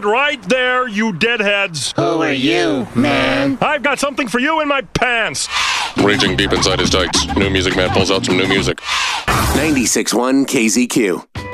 it right there, you deadheads. Who are you, man? I've got something for you in my pants. Raging deep inside his tights. New Music Man pulls out some new music. 96.1 KZQ.